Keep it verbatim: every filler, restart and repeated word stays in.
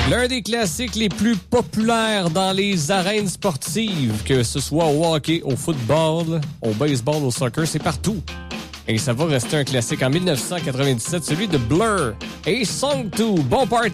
L'un des classiques les plus populaires dans les arènes sportives, que ce soit au hockey, au football, au baseball, au soccer, c'est partout. Et ça va rester un classique en dix-neuf cent quatre-vingt-dix-sept, celui de Blur et Song deux. Bon party!